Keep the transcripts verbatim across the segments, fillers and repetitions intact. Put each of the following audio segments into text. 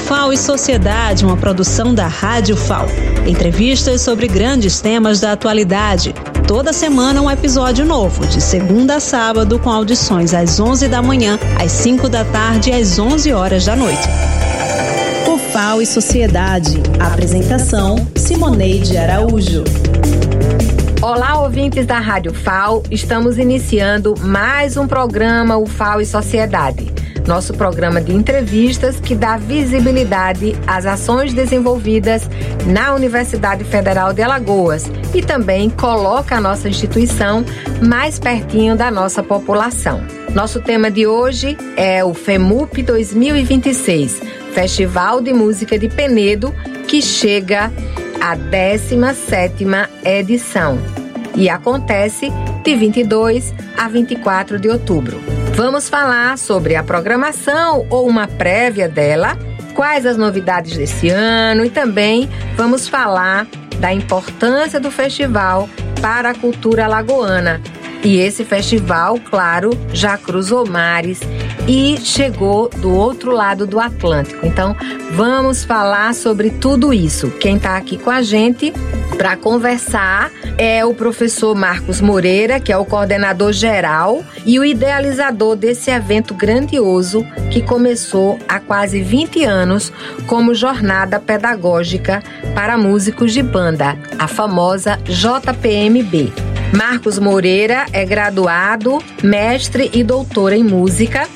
F A O e Sociedade, uma produção da Rádio F A O. Entrevistas sobre grandes temas da atualidade. Toda semana um episódio novo, de segunda a sábado, com audições às onze da manhã, às cinco da tarde e às onze horas da noite. O F A O e Sociedade. Apresentação: Simoneide Araújo. Olá, ouvintes da Rádio F A O. Estamos iniciando mais um programa, o F A O e Sociedade. Nosso programa de entrevistas que dá visibilidade às ações desenvolvidas na Universidade Federal de Alagoas e também coloca a nossa instituição mais pertinho da nossa população. Nosso tema de hoje é o FEMUP dois mil e vinte e seis, Festival de Música de Penedo, que chega à décima sétima edição e acontece de vinte e dois a vinte e quatro de outubro. Vamos falar sobre a programação ou uma prévia dela, quais as novidades desse ano e também vamos falar da importância do festival para a cultura alagoana. E esse festival, claro, já cruzou mares e chegou do outro lado do Atlântico. Então, vamos falar sobre tudo isso. Quem está aqui com a gente para conversar é o professor Marcos Moreira, que é o coordenador geral e o idealizador desse evento grandioso que começou há quase vinte anos como jornada pedagógica para músicos de banda, a famosa J P M B. Marcos Moreira é graduado, mestre e doutor em música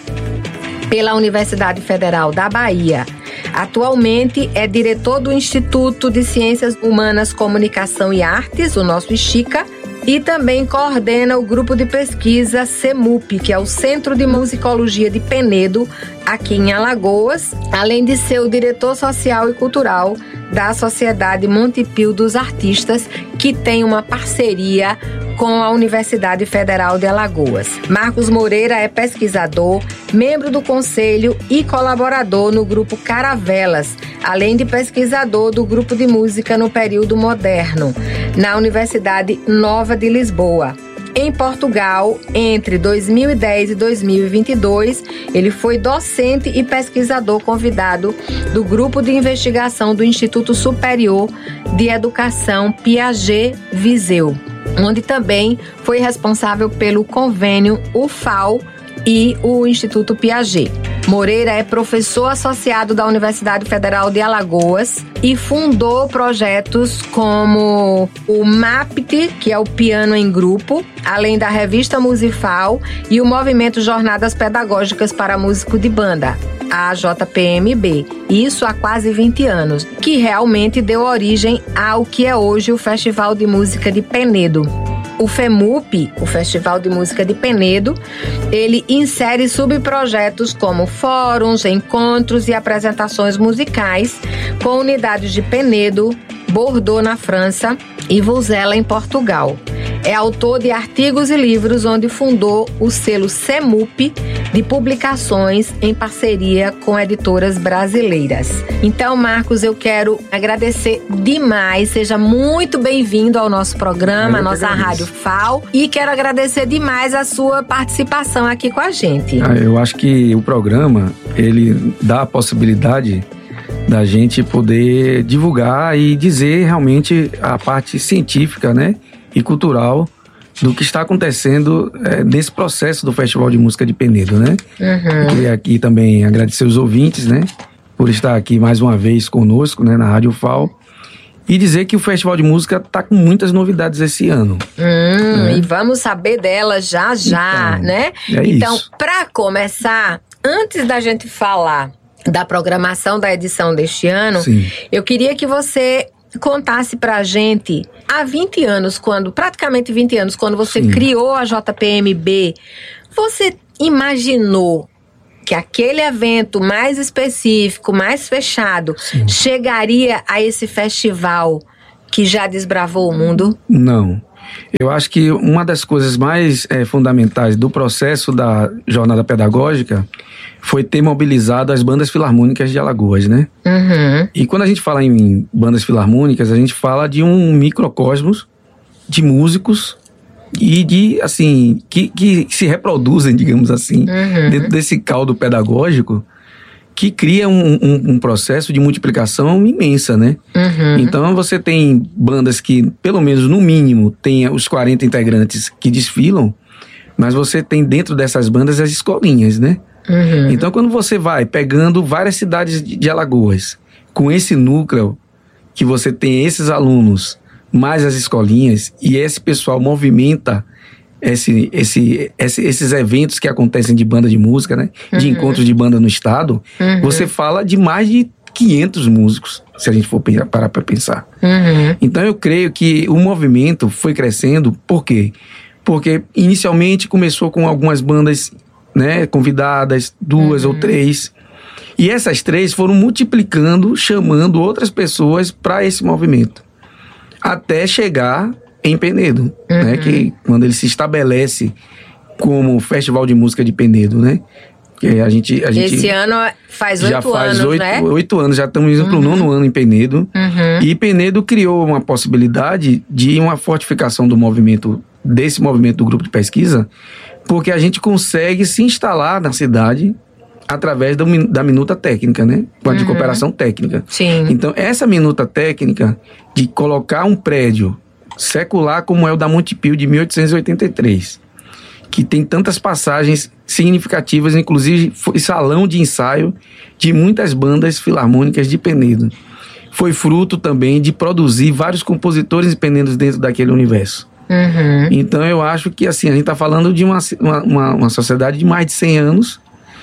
pela Universidade Federal da Bahia. Atualmente é diretor do Instituto de Ciências Humanas, Comunicação e Artes, o nosso ICHICA, e também coordena o grupo de pesquisa CEMUP, que é o Centro de Musicologia de Penedo, aqui em Alagoas, além de ser o diretor social e cultural da Sociedade Montepio dos Artistas, que tem uma parceria com a Universidade Federal de Alagoas. Marcos Moreira é pesquisador, membro do conselho e colaborador no grupo Caravelas, além de pesquisador do grupo de música no período moderno, na Universidade Nova de Lisboa. Em Portugal, entre dois mil e dez e dois mil e vinte e dois, ele foi docente e pesquisador convidado do Grupo de Investigação do Instituto Superior de Educação Piaget Viseu, onde também foi responsável pelo convênio U F A O e o Instituto Piaget. Moreira é professor associado da Universidade Federal de Alagoas e fundou projetos como o MAPT, que é o Piano em Grupo, além da revista Musifal e o movimento Jornadas Pedagógicas para Músico de Banda, a J P M B, isso há quase vinte anos, que realmente deu origem ao que é hoje o Festival de Música de Penedo. O FEMUP, o Festival de Música de Penedo, ele insere subprojetos como fóruns, encontros e apresentações musicais com unidades de Penedo, Bordeaux na França e Vozela em Portugal. É autor de artigos e livros, onde fundou o selo CEMUP de publicações em parceria com editoras brasileiras. Então, Marcos, eu quero agradecer demais. Seja muito bem-vindo ao nosso programa, a nossa Rádio F A O. E quero agradecer demais a sua participação aqui com a gente. Ah, eu acho que o programa, ele dá a possibilidade da gente poder divulgar e dizer realmente a parte científica, né, e cultural do que está acontecendo é, nesse processo do Festival de Música de Penedo, né? Uhum. Queria aqui também agradecer os ouvintes, né, por estar aqui mais uma vez conosco, né, na Rádio F A O, e dizer que o Festival de Música está com muitas novidades esse ano. Hum, né? E vamos saber delas já já, então, né? É então, isso. Para começar, antes da gente falar da programação da edição deste ano, Sim. eu queria que você contasse pra gente, há vinte anos, quando, praticamente vinte anos, quando você Sim. criou a J P M B, você imaginou que aquele evento mais específico, mais fechado, Sim. chegaria a esse festival que já desbravou o mundo? Não. Eu acho que uma das coisas mais é, fundamentais do processo da jornada pedagógica foi ter mobilizado as bandas filarmônicas de Alagoas, né? Uhum. E quando a gente fala em bandas filarmônicas, a gente fala de um microcosmos de músicos e de, assim, que, que se reproduzem, digamos assim, uhum. dentro desse caldo pedagógico que cria um, um, um processo de multiplicação imensa, né? Uhum. Então você tem bandas que, pelo menos no mínimo, tem os quarenta integrantes que desfilam, mas você tem dentro dessas bandas as escolinhas, né? Uhum. Então quando você vai pegando várias cidades de, de Alagoas, com esse núcleo, que você tem esses alunos, mais as escolinhas, e esse pessoal movimenta Esse, esse, esse, esses eventos que acontecem de banda de música, né? De Uhum. encontros de banda no estado, Uhum. você fala de mais de quinhentos músicos, se a gente for parar para pensar. Uhum. Então eu creio que o movimento foi crescendo, por quê? Porque inicialmente começou com algumas bandas, né, convidadas, duas Uhum. ou três, e essas três foram multiplicando, chamando outras pessoas para esse movimento, até chegar em Penedo, Uhum. né? Que quando ele se estabelece como Festival de Música de Penedo, né? Que a gente, a gente Esse ano faz oito já faz anos, oito, né? oito anos, já estamos indo Uhum. para o nono ano em Penedo. Uhum. E Penedo criou uma possibilidade de uma fortificação do movimento, desse movimento do grupo de pesquisa, porque a gente consegue se instalar na cidade através do, da minuta técnica, né? Com a de Uhum. cooperação técnica. Sim. Então, essa minuta técnica de colocar um prédio secular como é o da Montepio de mil oitocentos e oitenta e três, que tem tantas passagens significativas, inclusive foi salão de ensaio de muitas bandas filarmônicas de Penedo. Foi fruto também de produzir vários compositores penedos dentro daquele universo. Uhum. Então eu acho que assim, a gente está falando de uma, uma, uma sociedade de mais de cem anos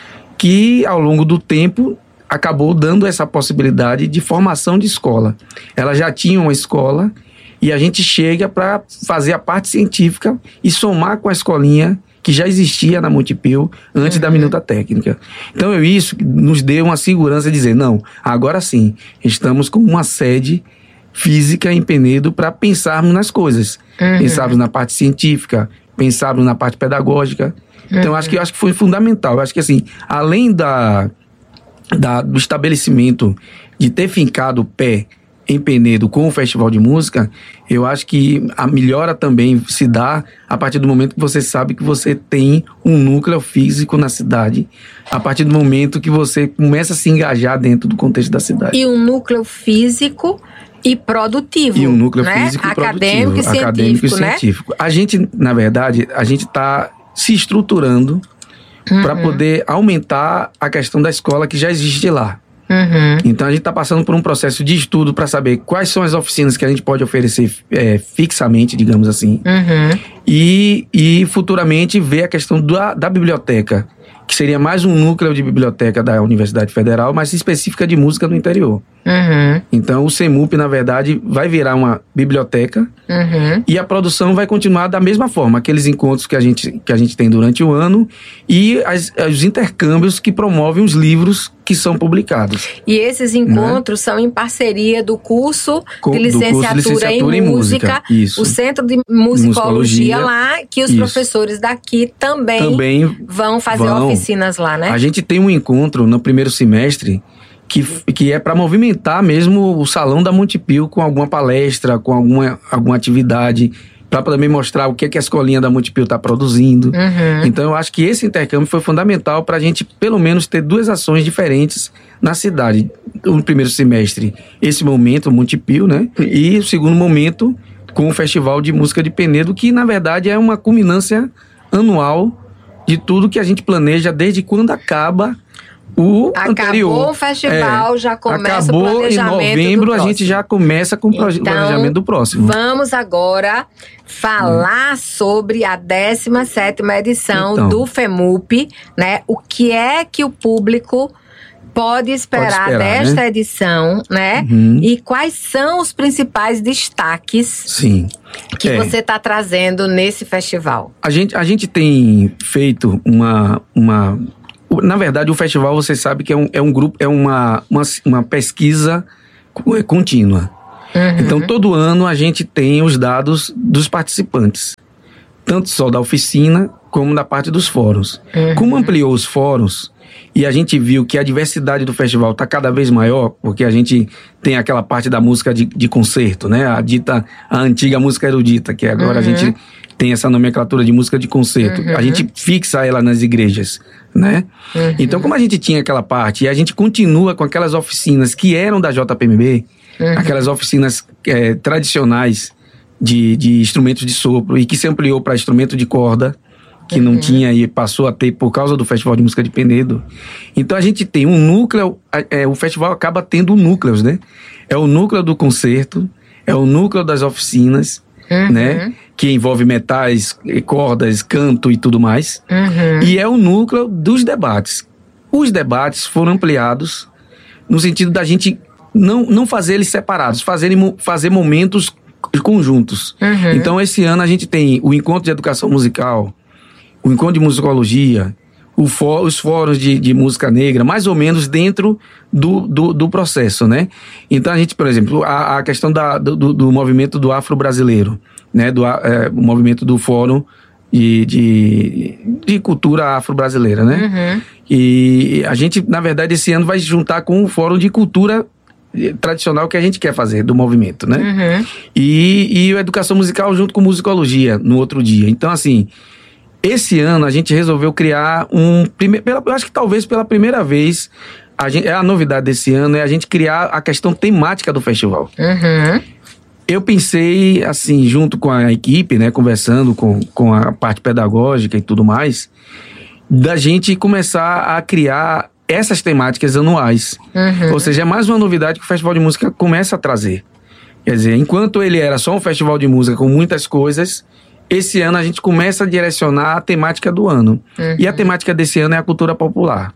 que ao longo do tempo acabou dando essa possibilidade de formação de escola. Ela já tinha uma escola e a gente chega para fazer a parte científica e somar com a escolinha que já existia na Montepio antes uhum. da minuta técnica. Então eu, isso nos deu uma segurança de dizer, não, agora sim, estamos com uma sede física em Penedo para pensarmos nas coisas. Uhum. Pensarmos na parte científica, pensarmos na parte pedagógica. Uhum. Então acho que, acho que foi fundamental. Eu acho que assim, além da, da, do estabelecimento de ter fincado o pé em Penedo com o Festival de Música, eu acho que a melhora também se dá a partir do momento que você sabe que você tem um núcleo físico na cidade, a partir do momento que você começa a se engajar dentro do contexto da cidade. E um núcleo físico e produtivo. E um núcleo né? físico e acadêmico produtivo. E acadêmico e né? científico. A gente, na verdade, a gente está se estruturando uhum. para poder aumentar a questão da escola que já existe lá. Uhum. Então a gente está passando por um processo de estudo para saber quais são as oficinas que a gente pode oferecer é, fixamente, digamos assim, uhum. e, e futuramente ver a questão da, da biblioteca, que seria mais um núcleo de biblioteca da Universidade Federal, mas específica de música no interior. Uhum. Então o CEMUP, na verdade, vai virar uma biblioteca uhum. e a produção vai continuar da mesma forma, aqueles encontros que a gente, que a gente tem durante o ano e as, os intercâmbios que promovem os livros que são publicados. E esses encontros, né, são em parceria do curso Com, de licenciatura, curso de licenciatura em, em Música, música. o Centro de Musicologia, Musicologia lá, que os isso. professores daqui também, também vão fazer vão. oficinas lá, né? A gente tem um encontro no primeiro semestre que, que é para movimentar mesmo o salão da Montepio com alguma palestra, com alguma, alguma atividade, para também mostrar o que, é que a escolinha da Montepio está produzindo. Uhum. Então eu acho que esse intercâmbio foi fundamental para a gente pelo menos ter duas ações diferentes na cidade. No primeiro semestre, esse momento, Montepio, né? E o segundo momento, com o Festival de Música de Penedo, que na verdade é uma culminância anual de tudo que a gente planeja desde quando acaba o Acabou anterior. o festival, é, já começa acabou o planejamento. Em novembro, do a gente já começa com então, o planejamento do próximo. Vamos agora falar hum. sobre a décima sétima edição então. do FEMUP, né? O que é que o público pode esperar, pode esperar desta né? edição, né? Uhum. E quais são os principais destaques Sim. que é. você está trazendo nesse festival? A gente, a gente tem feito uma... uma Na verdade, o festival, você sabe que é um, é um grupo, é uma, uma, uma pesquisa contínua. Uhum. Então, todo ano a gente tem os dados dos participantes. Tanto só da oficina, como da parte dos fóruns. Uhum. Como ampliou os fóruns, e a gente viu que a diversidade do festival está cada vez maior, porque a gente tem aquela parte da música de, de concerto, né? A dita, a antiga música erudita, que agora uhum. a gente tem essa nomenclatura de música de concerto. Uhum. A gente fixa ela nas igrejas, né? Uhum. Então, como a gente tinha aquela parte, e a gente continua com aquelas oficinas que eram da J P M B, uhum. aquelas oficinas é, tradicionais de, de instrumentos de sopro, e que se ampliou para instrumento de corda, que uhum. não tinha e passou a ter por causa do Festival de Música de Penedo. Então a gente tem um núcleo, é, o festival acaba tendo núcleos, né? É o núcleo do concerto, é o núcleo das oficinas, uhum. né? Que envolve metais, cordas, canto e tudo mais. Uhum. E é o núcleo dos debates. Os debates foram ampliados no sentido da gente não, não fazer eles separados, fazer, fazer momentos conjuntos. Uhum. Então esse ano a gente tem o encontro de educação musical, o encontro de musicologia, o fó, os fóruns de, de música negra, mais ou menos dentro do, do, do processo, né? Então a gente, por exemplo, a, a questão da, do, do movimento do afro-brasileiro, né? Do é, o movimento do fórum de, de, de cultura afro-brasileira, né? Uhum. E a gente, na verdade, esse ano vai se juntar com o fórum de cultura tradicional que a gente quer fazer, do movimento, né? Uhum. E, e a educação musical junto com musicologia no outro dia. Então, assim... Esse ano a gente resolveu criar um... Prime, pela, eu acho que talvez pela primeira vez, a, gente, a novidade desse ano é a gente criar a questão temática do festival. Uhum. Eu pensei, assim, junto com a equipe, né, conversando com, com a parte pedagógica e tudo mais, da gente começar a criar essas temáticas anuais. Uhum. Ou seja, é mais uma novidade que o Festival de Música começa a trazer. Quer dizer, enquanto ele era só um festival de música com muitas coisas... Esse ano a gente começa a direcionar a temática do ano. Uhum. E a temática desse ano é a cultura popular.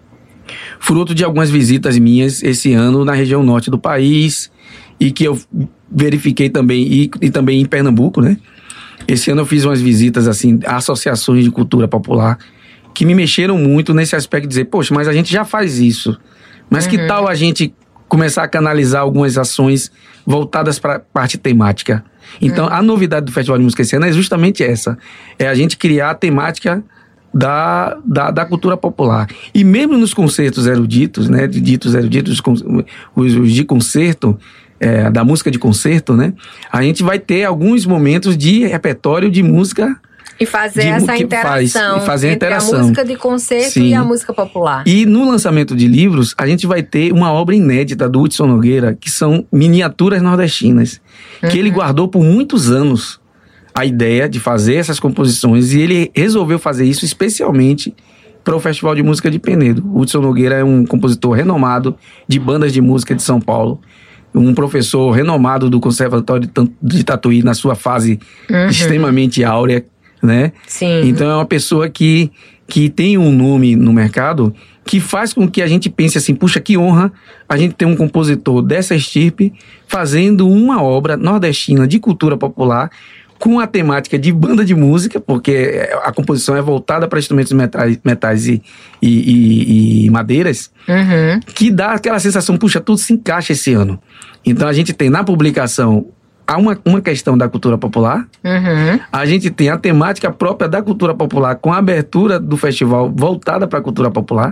Fruto de algumas visitas minhas esse ano na região norte do país, e que eu verifiquei também, e, e também em Pernambuco, né? Esse ano eu fiz umas visitas, assim, a associações de cultura popular, que me mexeram muito nesse aspecto de dizer, poxa, mas a gente já faz isso. Mas uhum. que tal a gente começar a canalizar algumas ações voltadas para a parte temática? Então, uhum. a novidade do Festival de Música esse ano é justamente essa. É a gente criar a temática da, da, da cultura popular. E mesmo nos concertos eruditos, né? Ditos eruditos, os, os de concerto, é, da música de concerto, né? A gente vai ter alguns momentos de repertório de música... E fazer de, essa interação faz, fazer a entre interação. a música de concerto Sim. e a música popular. E no lançamento de livros, a gente vai ter uma obra inédita do Hudson Nogueira, que são miniaturas nordestinas, uhum. que ele guardou por muitos anos a ideia de fazer essas composições, e ele resolveu fazer isso especialmente para o Festival de Música de Penedo. O Hudson Nogueira é um compositor renomado de bandas de música de São Paulo, um professor renomado do Conservatório de Tatuí na sua fase uhum. extremamente áurea, né? Sim. Então é uma pessoa que, que tem um nome no mercado que faz com que a gente pense assim, puxa, que honra a gente ter um compositor dessa estirpe fazendo uma obra nordestina de cultura popular com a temática de banda de música, porque a composição é voltada para instrumentos metais, metais e, e, e, e madeiras, uhum. que dá aquela sensação, puxa, tudo se encaixa esse ano. Então a gente tem na publicação há uma, uma questão da cultura popular, uhum. a gente tem a temática própria da cultura popular com a abertura do festival voltada para a cultura popular.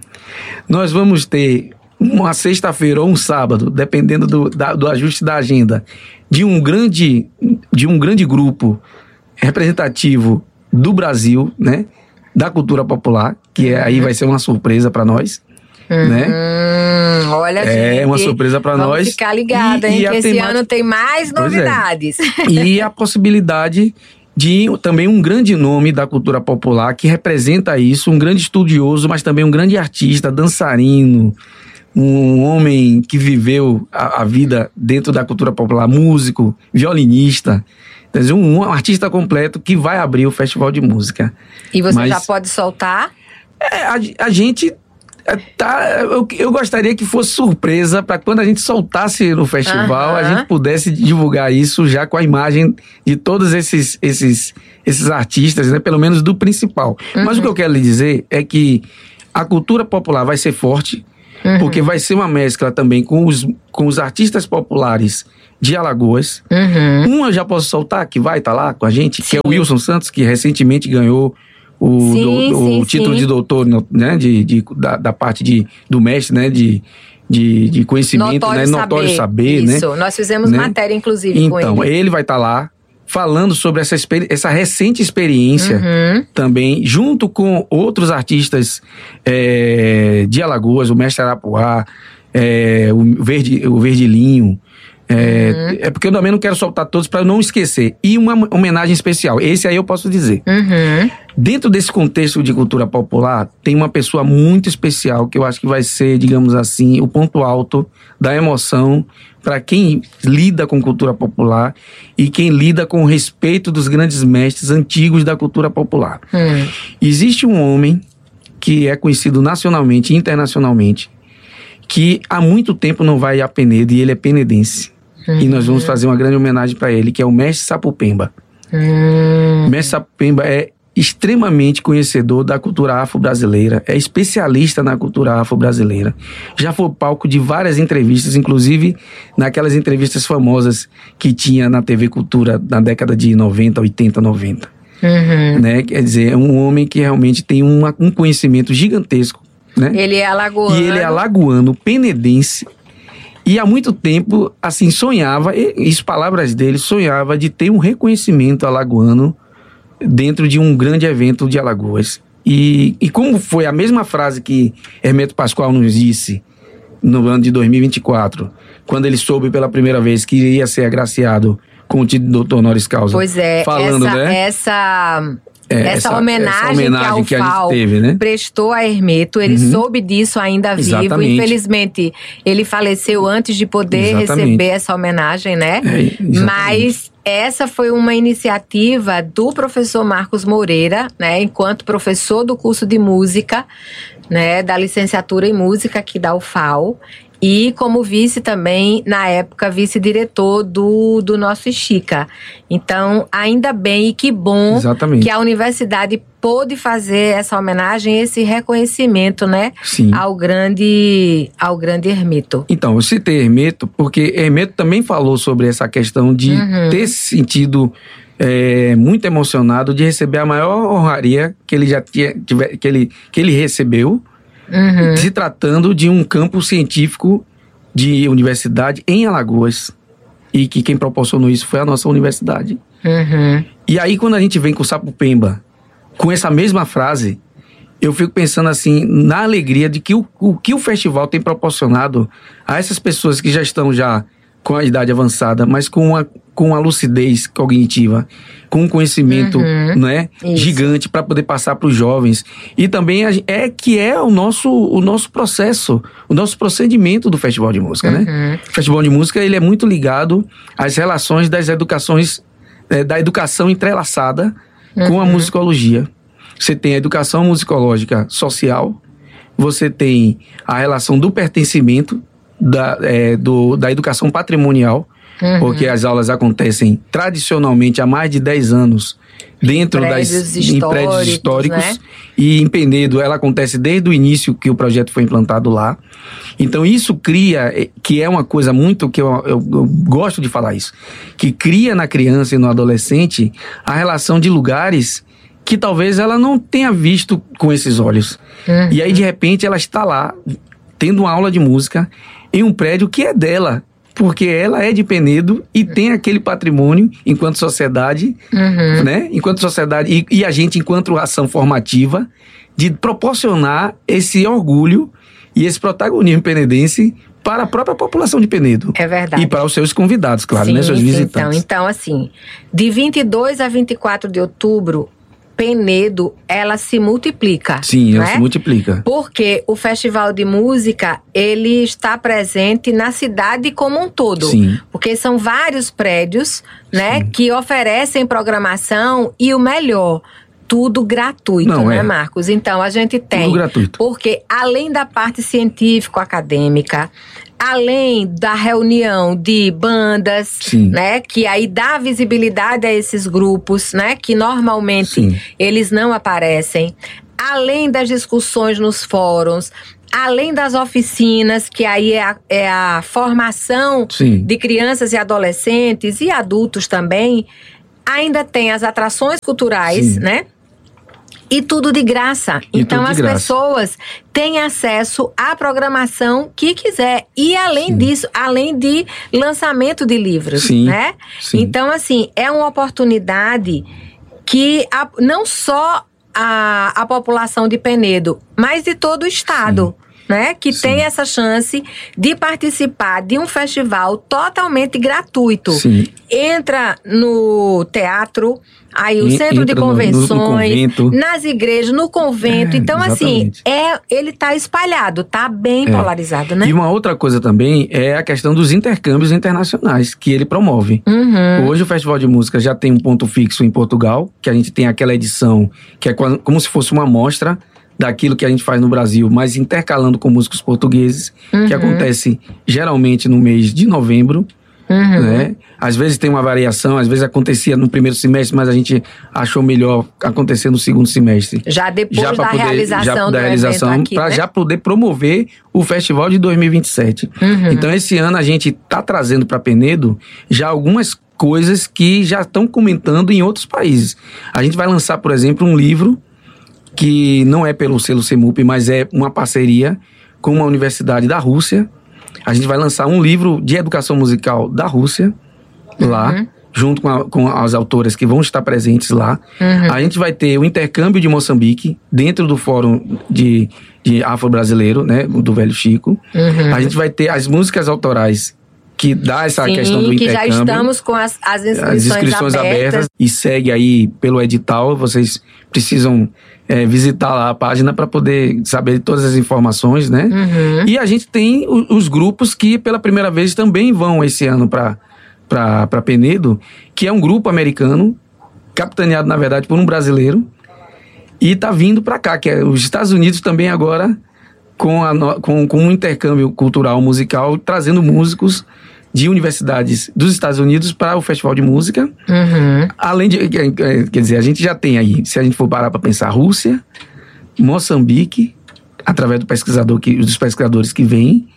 Nós vamos ter uma sexta-feira ou um sábado, dependendo do, da, do ajuste da agenda, de um grande, de um grande grupo representativo do Brasil, né, da cultura popular, que é, aí vai ser uma surpresa para nós. Uhum. Né? Olha, é gente, uma surpresa para nós. Vamos ficar ligado, hein? E que esse temática... ano tem mais novidades. É. E a possibilidade de também um grande nome da cultura popular que representa isso, um grande estudioso, mas também um grande artista, dançarino, um homem que viveu a, a vida dentro da cultura popular, músico, violinista. Quer dizer, um, um artista completo que vai abrir o Festival de Música. E você mas, já pode soltar? É, a, a gente... Tá, eu, eu gostaria que fosse surpresa para quando a gente soltasse no festival, uhum. a gente pudesse divulgar isso já com a imagem de todos esses, esses, esses artistas, né? Pelo menos do principal. Uhum. Mas o que eu quero lhe dizer é que a cultura popular vai ser forte, uhum. porque vai ser uma mescla também com os, com os artistas populares de Alagoas. Uhum. Um eu já posso soltar, que vai estar tá lá com a gente, Sim. que é o Wilson Santos, que recentemente ganhou o, sim, do, sim, o título sim. de doutor, né, de, de, da, da parte de, do mestre, né, de, de, de conhecimento, Notório né, saber. notório saber, Isso, né? nós fizemos né? matéria, inclusive, então, com ele. ele vai estar tá lá falando sobre essa, essa recente experiência uhum. também, junto com outros artistas é, de Alagoas, o Mestre Arapuá, é, o, Verde, o Verdilinho. É, uhum. é porque eu também não quero soltar todos para não esquecer. E uma homenagem especial, esse aí eu posso dizer. Uhum. Dentro desse contexto de cultura popular, tem uma pessoa muito especial que eu acho que vai ser, digamos assim, o ponto alto da emoção para quem lida com cultura popular e quem lida com o respeito dos grandes mestres antigos da cultura popular. Uhum. Existe um homem que é conhecido nacionalmente e internacionalmente, que há muito tempo não vai a Penedo, e ele é penedense. Uhum. E nós vamos fazer uma grande homenagem para ele, que é o Mestre Sapupemba. Uhum. O Mestre Sapupemba é extremamente conhecedor da cultura afro-brasileira, é especialista na cultura afro-brasileira. Já foi palco de várias entrevistas, inclusive naquelas entrevistas famosas que tinha na T V Cultura na década de noventa, oitenta, noventa. Uhum. Né? Quer dizer, é um homem que realmente tem uma, um conhecimento gigantesco. Né? Ele é alagoano. E ele é alagoano, penedense. E há muito tempo, assim, sonhava, isso palavras dele, sonhava de ter um reconhecimento alagoano dentro de um grande evento de Alagoas. E, e como foi a mesma frase que Hermeto Pascoal nos disse no ano de dois mil e vinte e quatro, quando ele soube pela primeira vez que iria ser agraciado com o título de doutor honoris causa. Pois é, falando, essa... né? essa... É, essa, essa, homenagem essa homenagem que a que a UFAL gente teve, né? prestou a Hermeto, ele uhum. soube disso ainda vivo. Exatamente. Infelizmente, ele faleceu antes de poder Exatamente. receber essa homenagem, né? É, mas essa foi uma iniciativa do professor Marcos Moreira, né? Enquanto professor do curso de música, né? Da licenciatura em música aqui da UFAL. E como vice também, na época, vice-diretor do, do nosso Chica. Então, ainda bem e que bom Exatamente. Que a universidade pôde fazer essa homenagem, esse reconhecimento, né? Sim. Ao grande, ao grande Hermeto. Então, eu citei Hermeto porque Hermeto também falou sobre essa questão de uhum. ter se sentido é, muito emocionado de receber a maior honraria que ele já tinha, que ele, que ele recebeu. Uhum. Se tratando de um campo científico de universidade em Alagoas. E que quem proporcionou isso foi a nossa universidade. Uhum. E aí, quando a gente vem com o Sapupemba, com essa mesma frase, eu fico pensando assim, na alegria de que o, o que o festival tem proporcionado a essas pessoas que já estão já com a idade avançada, mas com uma, com uma lucidez cognitiva, com um conhecimento uhum. né, gigante para poder passar para os jovens. E também é que é o nosso, o nosso processo, o nosso procedimento do Festival de Música. Uhum. Né? O Festival de Música ele é muito ligado às relações das educações, é, da educação entrelaçada uhum. com a musicologia. Você tem a educação musicológica social, você tem a relação do pertencimento, Da, é, do, da educação patrimonial, uhum. porque as aulas acontecem tradicionalmente há mais de dez anos dentro em prédios das, históricos, em prédios históricos, né? E em Penedo ela acontece desde o início que o projeto foi implantado lá. Então isso cria, que é uma coisa muito que eu, eu, eu gosto de falar isso, que cria na criança e no adolescente a relação de lugares que talvez ela não tenha visto com esses olhos. Uhum. E aí de repente ela está lá tendo uma aula de música em um prédio que é dela, porque ela é de Penedo e tem aquele patrimônio enquanto sociedade, uhum. né? Enquanto sociedade, e, e a gente enquanto ação formativa, de proporcionar esse orgulho e esse protagonismo penedense para a própria população de Penedo. É verdade. E para os seus convidados, claro, sim, né? Seus sim, visitantes. Então, então, assim, de vinte e dois a vinte e quatro de outubro, Penedo, ela se multiplica. Sim, ela né? se multiplica. Porque o Festival de Música, ele está presente na cidade como um todo. Sim. Porque são vários prédios, né, Sim. que oferecem programação e o melhor, tudo gratuito, Não, né, é. Marcos? Então, a gente tem... Tudo gratuito. Porque além da parte científico-acadêmica, além da reunião de bandas, Sim. né, que aí dá visibilidade a esses grupos, né, que normalmente Sim. eles não aparecem, além das discussões nos fóruns, além das oficinas, que aí é a, é a formação Sim. de crianças e adolescentes e adultos também, ainda tem as atrações culturais, Sim. né? E tudo de graça. E então tudo de as graça. pessoas têm acesso à programação que quiser. E além Sim. disso, além de lançamento de livros, Sim. né? Sim. Então, assim, é uma oportunidade que a, não só a, a população de Penedo, mas de todo o estado. Sim. Né, que Sim. tem essa chance de participar de um festival totalmente gratuito. Sim. Entra no teatro, aí o En- centro de entra no- no- no convenções, convento. nas igrejas, no convento. É, então, assim, exatamente. é, ele tá espalhado, tá bem É. polarizado, né? E uma outra coisa também é a questão dos intercâmbios internacionais que ele promove. Uhum. Hoje o Festival de Música já tem um ponto fixo em Portugal, que a gente tem aquela edição que é quase- como se fosse uma amostra daquilo que a gente faz no Brasil, mas intercalando com músicos portugueses, Uhum. que acontece geralmente no mês de novembro. Uhum. Né? Às vezes tem uma variação, às vezes acontecia no primeiro semestre, mas a gente achou melhor acontecer no segundo semestre. Já depois Já da pra poder- realização já do da realização, evento aqui, para né? já poder promover o festival de dois mil e vinte e sete. Uhum. Então esse ano a gente está trazendo para Penedo já algumas coisas que já estão comentando em outros países. A gente vai lançar, por exemplo, um livro que não é pelo selo CEMUP, mas é uma parceria com uma universidade da Rússia. A gente vai lançar um livro de educação musical da Rússia, lá, Uhum. junto com, a- com as autoras que vão estar presentes lá. Uhum. A gente vai ter o intercâmbio de Moçambique, dentro do Fórum de, de Afro-Brasileiro, né, do Velho Chico. Uhum. A gente vai ter as músicas autorais, que dá essa Sim, questão do que intercâmbio. já estamos com as, as inscrições, As inscrições abertas. abertas. E segue aí pelo edital. Vocês precisam é, visitar lá a página para poder saber todas as informações, né? Uhum. E a gente tem o- os grupos que pela primeira vez também vão esse ano para para Penedo, que é um grupo americano, capitaneado na verdade por um brasileiro, e tá vindo para cá, que é os Estados Unidos também agora com, a, no- com, com um intercâmbio cultural musical, trazendo músicos de universidades dos Estados Unidos para o Festival de Música. Uhum. Além de, quer quer dizer, a gente já tem aí, se a gente for parar para pensar, Rússia, Moçambique, através do pesquisador que, dos pesquisadores que vêm,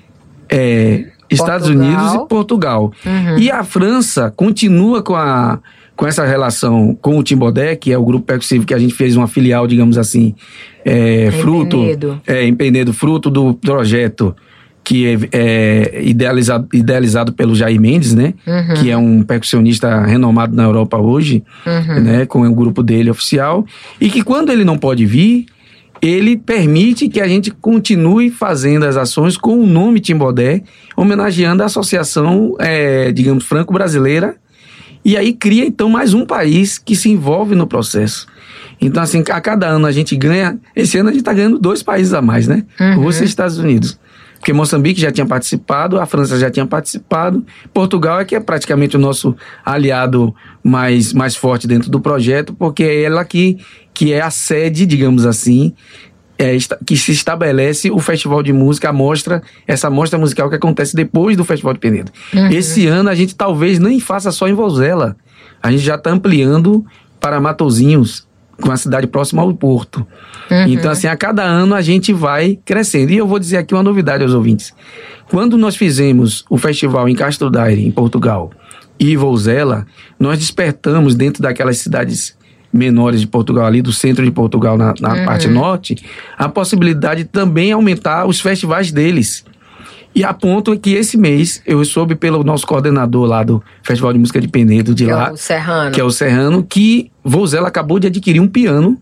é, Estados Portugal. Unidos e Portugal. Uhum. E a França continua com, a, com essa relação com o Timbodé, que é o grupo percussivo que a gente fez uma filial, digamos assim, é, Em fruto, Penedo. é, em Penedo, fruto do projeto que é, é idealizado, idealizado pelo Jair Mendes, né? Uhum. Que é um percussionista renomado na Europa hoje, Uhum. né? Com o grupo dele oficial. E que quando ele não pode vir, ele permite que a gente continue fazendo as ações com o nome Timbodé, homenageando a associação, é, digamos, franco-brasileira. E aí cria, então, mais um país que se envolve no processo. Então, assim, a cada ano a gente ganha... Esse ano a gente está ganhando dois países a mais, né? Uhum. Rússia e Estados Unidos. Porque Moçambique já tinha participado, a França já tinha participado, Portugal é que é praticamente o nosso aliado mais, mais forte dentro do projeto, porque é ela que, que é a sede, digamos assim, é, esta- que se estabelece o Festival de Música, a mostra, essa mostra musical que acontece depois do Festival de Penedo. Uhum. Esse ano a gente talvez nem faça só em Vozela, a gente já está ampliando para Matozinhos, com a cidade próxima ao Porto. Uhum. Então, assim, a cada ano a gente vai crescendo. E eu vou dizer aqui uma novidade aos ouvintes. Quando nós fizemos o festival em Castro Daire, em Portugal, e Vozela, nós despertamos dentro daquelas cidades menores de Portugal, ali do centro de Portugal, na, na Uhum. parte norte, a possibilidade de também aumentar os festivais deles. E a ponto que esse mês, eu soube pelo nosso coordenador lá do Festival de Música de Penedo, de Que é lá, o Serrano. que é o Serrano, que Vozela acabou de adquirir um piano,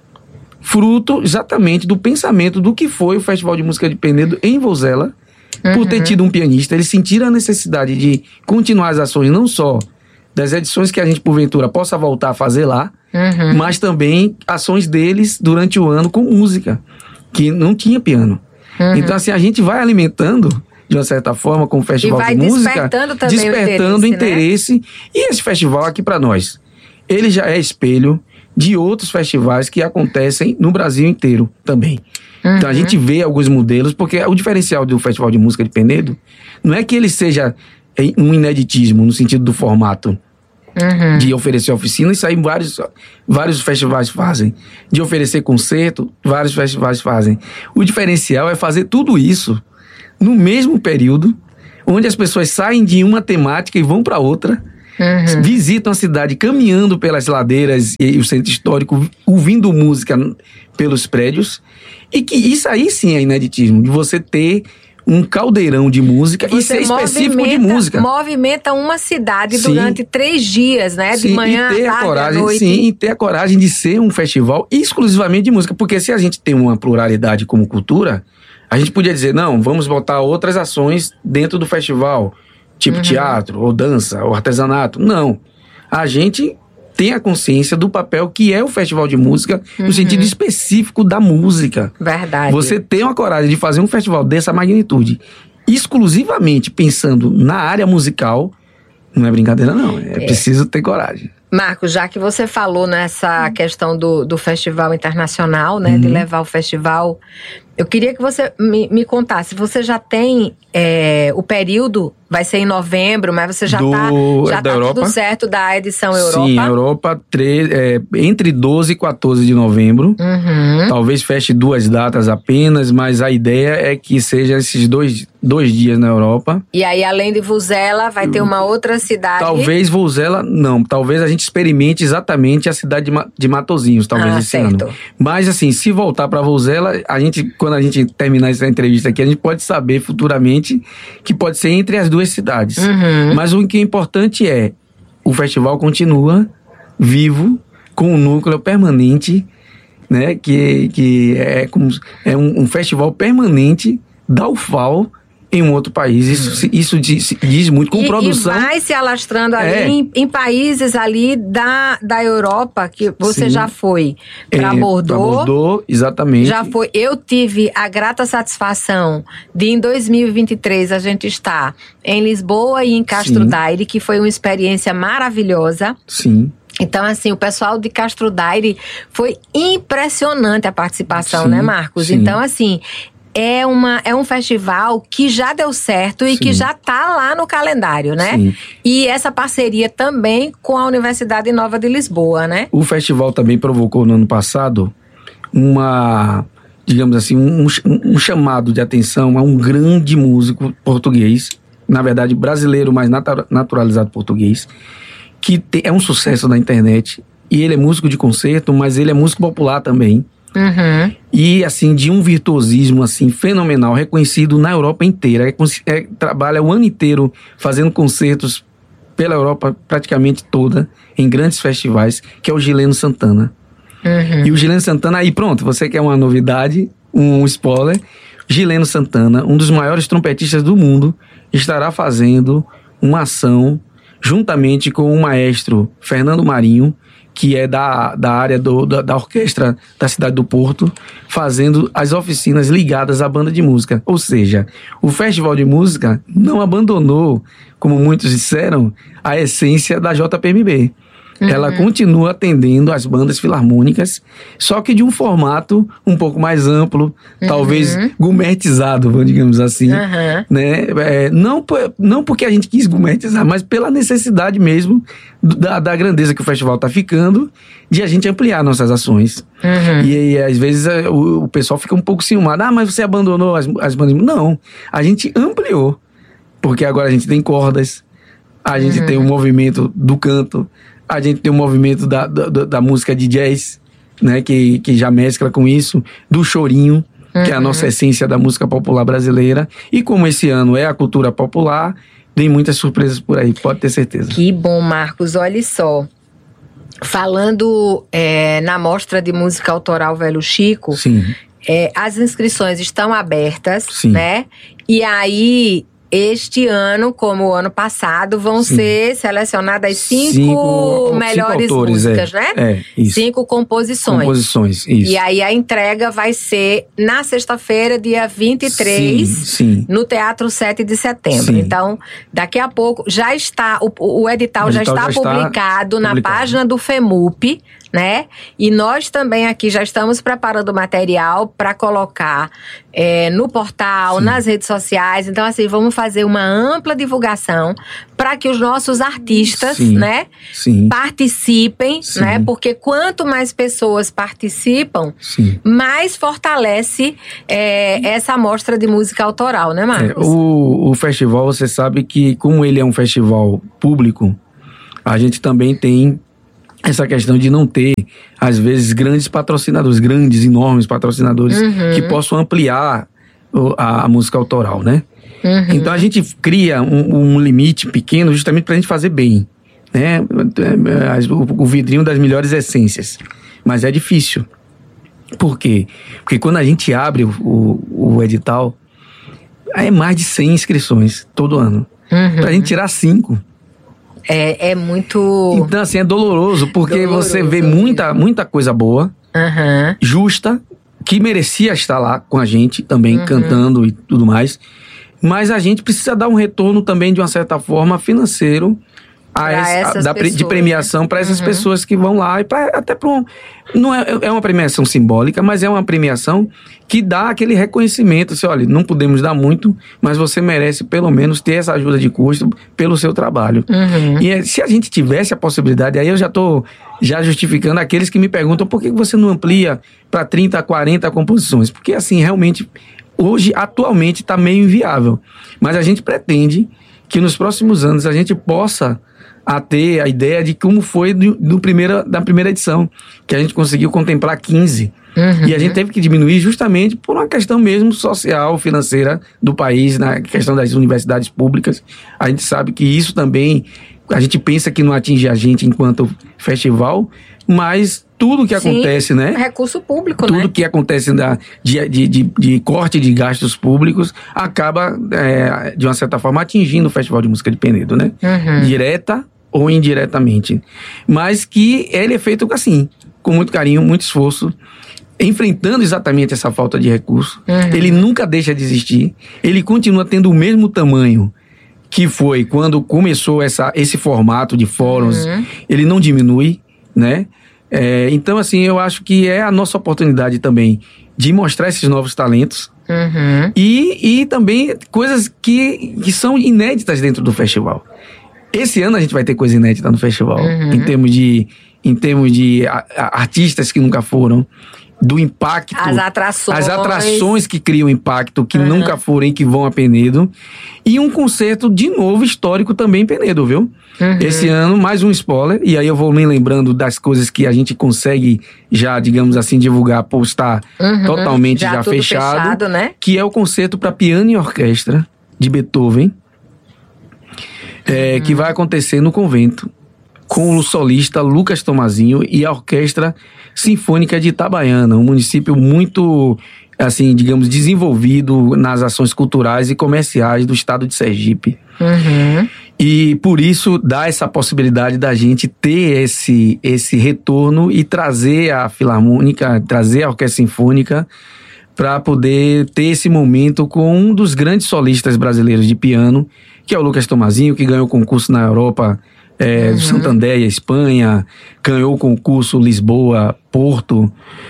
fruto exatamente do pensamento do que foi o Festival de Música de Penedo em Vozela, por ter tido um pianista. Eles sentiram a necessidade de continuar as ações, não só das edições que a gente, porventura, possa voltar a fazer lá, Uhum. mas também ações deles durante o ano com música, que não tinha piano. Uhum. Então, assim, a gente vai alimentando, de uma certa forma, com o Festival E vai de Música, despertando também o despertando interesse, interesse. E esse festival aqui para nós, ele já é espelho de outros festivais que acontecem no Brasil inteiro também. Uhum. Então a gente vê alguns modelos, porque o diferencial do Festival de Música de Penedo não é que ele seja um ineditismo no sentido do formato, Uhum. de oferecer oficina, isso aí vários, vários festivais fazem. De oferecer concerto, vários festivais fazem. O diferencial é fazer tudo isso no mesmo período, onde as pessoas saem de uma temática e vão para outra, uhum. visitam a cidade caminhando pelas ladeiras e o centro histórico, ouvindo música pelos prédios. E que isso aí sim é ineditismo, de você ter um caldeirão de música você e ser específico de música. Movimenta uma cidade sim. durante três dias, né? De sim, manhã, e ter à tarde, a coragem, à noite. Sim, e ter a coragem de ser um festival exclusivamente de música. Porque se a gente tem uma pluralidade como cultura, a gente podia dizer, não, vamos botar outras ações dentro do festival, tipo uhum. teatro, ou dança, ou artesanato. Não. A gente tem a consciência do papel que é o festival de música uhum. no sentido específico da música. Verdade. Você tem uma coragem de fazer um festival dessa magnitude, exclusivamente pensando na área musical, não é brincadeira não, é, é. preciso ter coragem. Marcos, já que você falou nessa questão do, do festival internacional, né, uhum. de levar o festival, eu queria que você me, me contasse, você já tem é, o período, vai ser em novembro, mas você já está já tá tudo certo da edição Europa? Sim, Europa, tre- é, entre doze e quatorze de novembro, uhum. talvez feche duas datas apenas, mas a ideia é que seja esses dois, dois dias na Europa. E aí, além de Vuzela, vai ter uma outra cidade? Talvez Vuzela, não, talvez a gente experimente exatamente a cidade de, Ma- de Matosinhos, talvez ah, esse certo. ano. Mas assim, se voltar para Vuzela, a gente, quando a gente terminar essa entrevista aqui, a gente pode saber futuramente que pode ser entre as duas cidades. Uhum. Mas o que é importante é, o festival continua vivo, com um núcleo permanente, né, que, que é, como, é um, um festival permanente da U F A O em um outro país. Isso, isso diz, diz muito, com e, produção. E vai se alastrando ali é. em, em países ali da, da Europa, que você Sim. já foi para é, Bordeaux. Para Bordeaux, exatamente. Já foi. Eu tive a grata satisfação de, em dois mil e vinte e três, a gente estar em Lisboa e em Castro Daire, que foi uma experiência maravilhosa. Sim. Então, assim, o pessoal de Castro Daire foi impressionante a participação, Sim, né, Marcos? sim. Então, assim, é, uma, é um festival que já deu certo e Sim. que já está lá no calendário, né? Sim. E essa parceria também com a Universidade Nova de Lisboa, né? O festival também provocou no ano passado uma, digamos assim, um, um chamado de atenção a um grande músico português, na verdade brasileiro, mas naturalizado português, que te, é um sucesso na internet. E ele é músico de concerto, mas ele é músico popular também. Uhum. E assim, de um virtuosismo assim, fenomenal, reconhecido na Europa inteira. É, é, trabalha o ano inteiro fazendo concertos pela Europa praticamente toda, em grandes festivais, que é o Gileno Santana. Uhum. E o Gileno Santana, aí pronto, você quer uma novidade, um spoiler, Gileno Santana, um dos maiores trompetistas do mundo, estará fazendo uma ação juntamente com o maestro Fernando Marinho, que é da, da área do, da, da orquestra da cidade do Porto, fazendo as oficinas ligadas à banda de música. Ou seja, o Festival de Música não abandonou, como muitos disseram, a essência da J P M B. Uhum. Ela continua atendendo as bandas filarmônicas, só que de um formato um pouco mais amplo, uhum. talvez gourmetizado, digamos assim. Uhum. Né? É, não, não porque a gente quis gourmetizar, mas pela necessidade mesmo da, da grandeza que o festival está ficando, de a gente ampliar nossas ações. Uhum. E, e às vezes o, o pessoal fica um pouco ciumado. Ah, mas você abandonou as, as bandas? Não, a gente ampliou, porque agora a gente tem cordas, a gente uhum. tem o movimento do canto, a gente tem o movimento da, da, da música de jazz, né, que, que já mescla com isso, do chorinho, uhum. que é a nossa essência da música popular brasileira. E como esse ano é a cultura popular, tem muitas surpresas por aí, pode ter certeza. Que bom, Marcos, olha só. Falando é, na Mostra de Música Autoral Velho Chico, Sim. É, as inscrições estão abertas, Sim. né? E aí, este ano, como o ano passado, vão Sim. ser selecionadas cinco, cinco melhores cinco autores, músicas, é, né? É, isso. Cinco composições. Composições, isso. E aí a entrega vai ser na sexta-feira, dia vinte e três, sim, sim. no Teatro sete de setembro. Sim. Então, daqui a pouco, já está, o, o edital, o já edital está já publicado está na publicado. página do FEMUP, né? E nós também aqui já estamos preparando material para colocar é, no portal, Sim. nas redes sociais. Então, assim, vamos fazer uma ampla divulgação para que os nossos artistas, Sim. né, Sim. participem, Sim. né? Porque quanto mais pessoas participam, Sim. mais fortalece é, essa amostra de música autoral, né, Marcos? É, o, o festival, você sabe que, como ele é um festival público, a gente também tem essa questão de não ter, às vezes, grandes patrocinadores, grandes, enormes patrocinadores uhum. que possam ampliar a, a música autoral, né? Uhum. Então a gente cria um, um limite pequeno justamente para a gente fazer bem, né? O, o vidrinho das melhores essências. Mas é difícil. Por quê? Porque quando a gente abre o, o, o edital, é mais de cem inscrições todo ano. Uhum. Pra gente tirar cinco. É, é muito... Então, assim, é doloroso, porque doloroso, você vê muita, muita coisa boa, uhum. justa, que merecia estar lá com a gente também, uhum. cantando e tudo mais. Mas a gente precisa dar um retorno também, de uma certa forma, financeiro, a essa, a, da, pessoas, de premiação para essas uhum. pessoas que vão lá. E pra, até para um... Não é, é uma premiação simbólica, mas é uma premiação que dá aquele reconhecimento. Assim, olha, não podemos dar muito, mas você merece pelo menos ter essa ajuda de custo pelo seu trabalho. Uhum. E se a gente tivesse a possibilidade, aí eu já estou já justificando aqueles que me perguntam por que você não amplia para trinta, quarenta composições. Porque assim, realmente, hoje, atualmente, está meio inviável. Mas a gente pretende que nos próximos anos a gente possa a ter a ideia de como foi do, do primeira, da primeira edição, que a gente conseguiu contemplar quinze. Uhum. E a gente teve que diminuir justamente por uma questão mesmo social, financeira do país, na questão das universidades públicas. A gente sabe que isso também, a gente pensa que não atinge a gente enquanto festival, mas tudo que Sim, acontece, né? Recurso público, tudo né? Tudo que acontece da, de, de, de, de corte de gastos públicos acaba, é, de uma certa forma, atingindo o Festival de Música de Penedo, né? Uhum. Direta ou indiretamente. Mas que ele é feito assim, com muito carinho, muito esforço, enfrentando exatamente essa falta de recurso. Uhum. Ele nunca deixa de existir. Ele continua tendo o mesmo tamanho que foi quando começou essa, esse formato de fóruns. Uhum. Ele não diminui, né? É, então, assim, eu acho que é a nossa oportunidade também de mostrar esses novos talentos. Uhum. E, e também coisas que, que são inéditas dentro do festival. Esse ano a gente vai ter coisa inédita no festival, uhum. em termos de, em termos de a, a, artistas que nunca foram, do impacto. As atrações. As atrações que criam impacto, que uhum. nunca foram e que vão a Penedo. E um concerto, de novo, histórico também em Penedo, viu? Uhum. Esse ano, mais um spoiler, e aí eu vou me lembrando das coisas que a gente consegue já, digamos assim, divulgar, por estar uhum. totalmente já, já fechado, fechado, né? Que é o concerto para piano e orquestra de Beethoven, é, uhum. que vai acontecer no convento, com o solista Lucas Tomazinho e a Orquestra Sinfônica de Itabaiana, um município muito, assim, digamos, desenvolvido nas ações culturais e comerciais do estado de Sergipe. Uhum. E por isso dá essa possibilidade da gente ter esse, esse retorno e trazer a Filarmônica, trazer a Orquestra Sinfônica para poder ter esse momento com um dos grandes solistas brasileiros de piano, que é o Lucas Tomazinho, que ganhou concurso na Europa, É, uhum. do Santander, Espanha, ganhou o concurso Lisboa, Porto,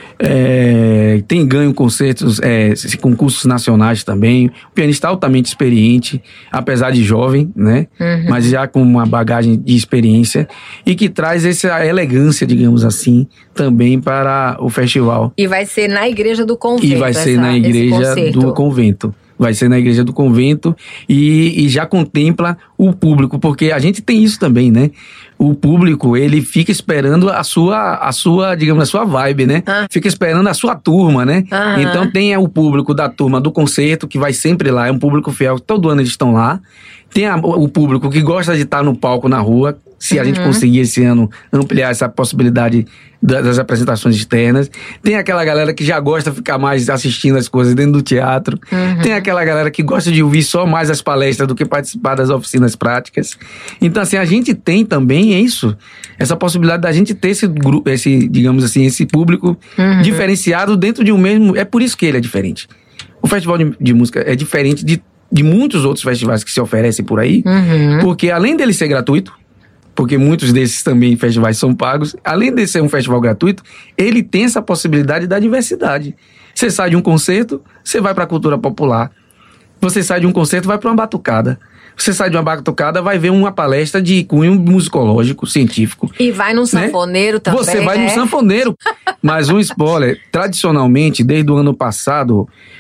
é, tem ganho concertos, é, concursos nacionais também, um pianista altamente experiente, apesar de jovem, né? Uhum. Mas já com uma bagagem de experiência e que traz essa elegância, digamos assim, também para o festival. E vai ser na Igreja do Convento. E vai ser essa, na Igreja do Convento. Vai ser na Igreja do Convento e, e já contempla o público, porque a gente tem isso também, né? O público, ele fica esperando a sua, a sua, digamos, a sua vibe, né? Ah. Fica esperando a sua turma, né? Ah. Então tem o público da turma do concerto, que vai sempre lá, é um público fiel, todo ano eles estão lá. Tem a, o público que gosta de estar no palco, na rua, se a uhum. gente conseguir esse ano ampliar essa possibilidade das apresentações externas. Tem aquela galera que já gosta de ficar mais assistindo as coisas dentro do teatro. Uhum. Tem aquela galera que gosta de ouvir só mais as palestras do que participar das oficinas práticas. Então, assim, a gente tem também isso, essa possibilidade da gente ter esse grupo, esse, digamos assim, esse público uhum. diferenciado dentro de um mesmo... É por isso que ele é diferente. O Festival de, de Música é diferente de, de muitos outros festivais que se oferecem por aí, uhum. porque além dele ser gratuito, porque muitos desses também festivais são pagos, além de ser um festival gratuito, ele tem essa possibilidade da diversidade. Você sai de um concerto, você vai para a cultura popular. Você sai de um concerto, vai para uma batucada. Você sai de uma batucada, vai ver uma palestra de cunho musicológico, científico. E vai num sanfoneiro, né? Também, Você vai né? num sanfoneiro. Mas um spoiler, tradicionalmente, desde o ano passado,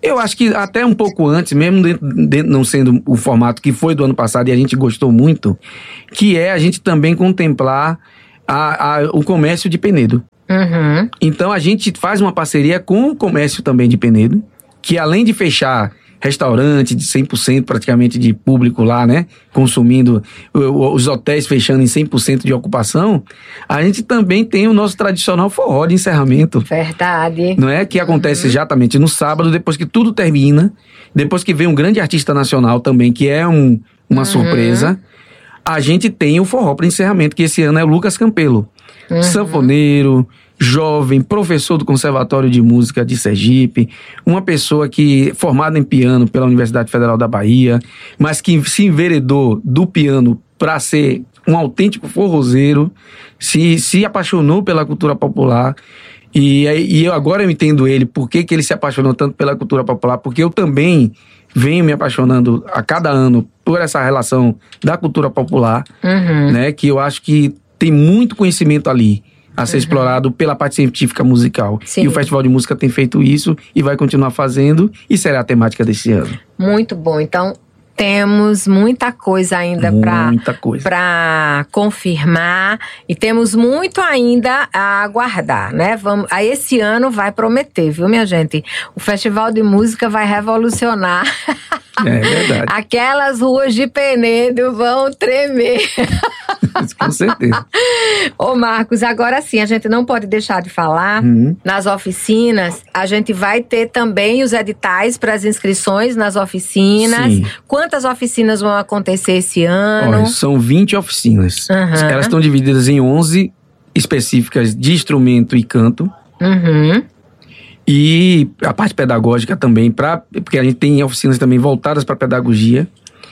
Eu acho que até um pouco antes, mesmo dentro, dentro, não sendo o formato que foi do ano passado e a gente gostou muito, que é a gente também contemplar a, a, o comércio de Penedo. Uhum. Então a gente faz uma parceria com o comércio também de Penedo, que além de fechar restaurante de cem por cento praticamente de público lá, né, consumindo, os hotéis fechando em cem por cento de ocupação, a gente também tem o nosso tradicional forró de encerramento. Verdade. Não é? Que acontece uhum. exatamente no sábado, depois que tudo termina, depois que vem um grande artista nacional também, que é um, uma uhum. surpresa, a gente tem o forró para encerramento, que esse ano é o Lucas Campelo. Uhum. Sanfoneiro, jovem, professor do Conservatório de Música de Sergipe, uma pessoa que formada em piano pela Universidade Federal da Bahia, mas que se enveredou do piano para ser um autêntico forrozeiro, se, se apaixonou pela cultura popular. E, e eu agora eu entendo ele, por que, que ele se apaixonou tanto pela cultura popular, porque eu também venho me apaixonando a cada ano por essa relação da cultura popular, uhum. né, que eu acho que tem muito conhecimento ali a ser uhum. explorado pela parte científica musical. Sim. E o Festival de Música tem feito isso e vai continuar fazendo, e será a temática desse ano. Muito bom. Então, temos muita coisa ainda para confirmar e temos muito ainda a aguardar, né? Vamos, aí esse ano vai prometer, viu, minha gente? O Festival de Música vai revolucionar. É verdade. Aquelas ruas de Penedo vão tremer. Com certeza. Ô Marcos, agora sim, a gente não pode deixar de falar. Uhum. Nas oficinas, a gente vai ter também os editais para as inscrições nas oficinas. Sim. Quantas oficinas vão acontecer esse ano? Olha, são vinte oficinas. Uhum. Elas estão divididas em onze específicas de instrumento e canto. Uhum. E a parte pedagógica também, pra, porque a gente tem oficinas também voltadas para pedagogia.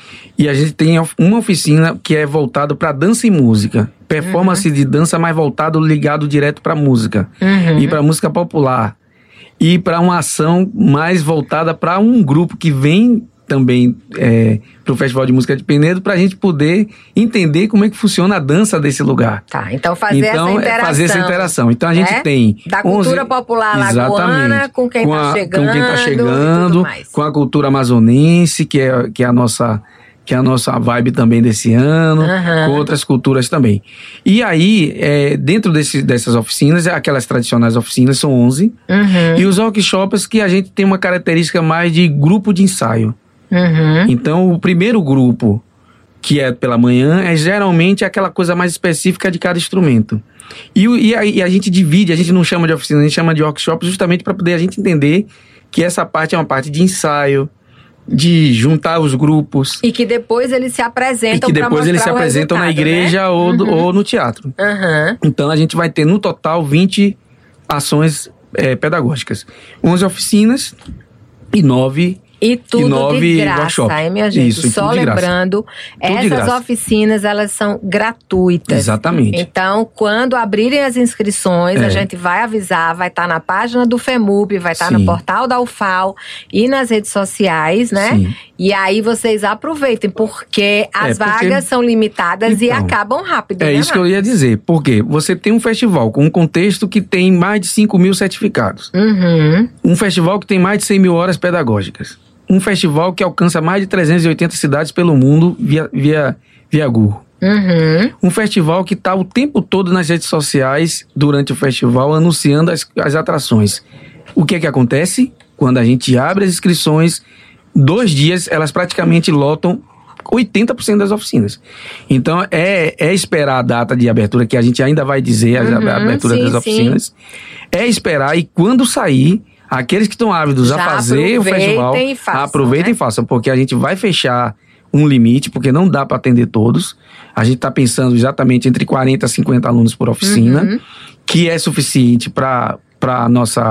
E a gente tem uma oficina que é voltada para dança e música. Performance uhum. de dança, mais voltado, ligado direto para música. Uhum. E para música popular. E para uma ação mais voltada para um grupo que vem também é, para o Festival de Música de Penedo, para a gente poder entender como é que funciona a dança desse lugar. Tá, então fazer então, essa interação. fazer essa interação. Então a gente é? tem... Da cultura onze, popular lagoana, com quem está chegando. Com quem está chegando, com a cultura amazonense, que é, que é a nossa... que é a nossa vibe também desse ano, uhum. com outras culturas também. E aí, é, dentro desse, dessas oficinas, aquelas tradicionais oficinas, são onze, uhum. e os workshops que a gente tem uma característica mais de grupo de ensaio. Uhum. Então, o primeiro grupo, que é pela manhã, é geralmente aquela coisa mais específica de cada instrumento. E, e, a, e a gente divide, a gente não chama de oficina, a gente chama de workshop justamente para poder a gente entender que essa parte é uma parte de ensaio, de juntar os grupos. E que depois eles se apresentam. E que depois eles se apresentam na igreja, né? ou, uhum. ou no teatro. Uhum. Então a gente vai ter no total vinte ações é, pedagógicas. onze oficinas e nove E tudo e nove de graça, hein, minha gente? Isso, Só lembrando, essas oficinas, elas são gratuitas. Exatamente. Então, quando abrirem as inscrições, é. a gente vai avisar, vai estar na página do FEMUP, vai estar Sim. no portal da U F A L e nas redes sociais, né? Sim. E aí vocês aproveitem, porque as é porque... vagas são limitadas então, e acabam rápido, É né, isso que eu ia dizer, porque você tem um festival com um contexto que tem mais de cinco mil certificados. Uhum. Um festival que tem mais de cem mil horas pedagógicas. Um festival que alcança mais de trezentas e oitenta cidades pelo mundo via, via, via Google. Uhum. Um festival que está o tempo todo nas redes sociais, durante o festival, anunciando as, as atrações. O que é que acontece? Quando a gente abre as inscrições, dois dias, elas praticamente lotam oitenta por cento das oficinas. Então, é, é esperar a data de abertura, que a gente ainda vai dizer, uhum, a abertura sim, das oficinas. Sim. É esperar, e quando sair, aqueles que estão ávidos Já a fazer o festival, e façam, aproveitem né? e façam, porque a gente vai fechar um limite, porque não dá para atender todos. A gente está pensando exatamente entre quarenta a cinquenta alunos por oficina, uhum. que é suficiente para para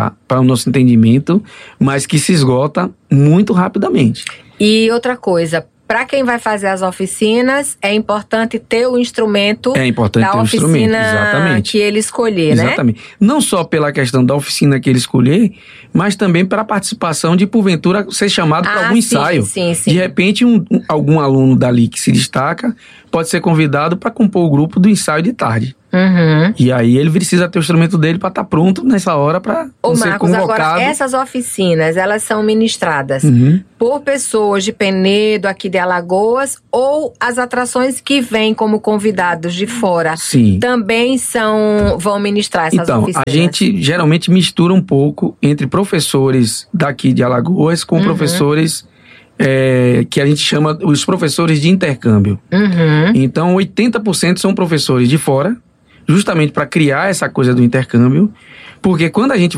o nosso entendimento, mas que se esgota muito rapidamente. E outra coisa, para quem vai fazer as oficinas, é importante ter o instrumento é importante da ter oficina o instrumento, exatamente. que ele escolher, exatamente. né? Exatamente. Não só pela questão da oficina que ele escolher, mas também para a participação de, porventura, ser chamado ah, para algum sim, ensaio. Sim, sim. De repente, um, um, algum aluno dali que se destaca pode ser convidado para compor o grupo do ensaio de tarde. Uhum. E aí ele precisa ter o instrumento dele para estar pronto nessa hora para ser Marcos, convocado. Agora, essas oficinas, elas são ministradas uhum. por pessoas de Penedo, aqui de Alagoas, ou as atrações que vêm como convidados de fora Sim. também são, vão ministrar essas então, oficinas? Então, a gente geralmente mistura um pouco entre professores daqui de Alagoas com uhum. professores é, que a gente chama os professores de intercâmbio. Uhum. Então, oitenta por cento são professores de fora, justamente para criar essa coisa do intercâmbio, porque quando a gente